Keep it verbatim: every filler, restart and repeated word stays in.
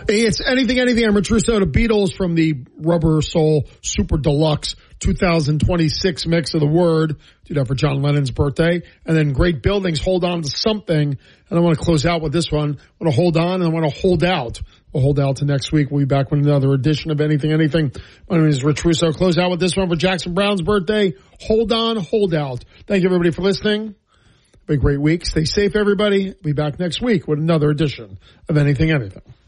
It's Anything, Anything. I'm Rich Russo. The Beatles from the Rubber Soul Super Deluxe two thousand twenty-six mix of the Word. Do that for John Lennon's birthday. And then Great Buildings, Hold On to Something. And I want to close out with this one. I want to hold on and I want to hold out. We'll hold out to next week. We'll be back with another edition of Anything, Anything. My name is Rich Russo. Close out with this one for Jackson Brown's birthday. Hold on, hold out. Thank you, everybody, for listening. Have a great week. Stay safe, everybody. We'll be back next week with another edition of Anything, Anything.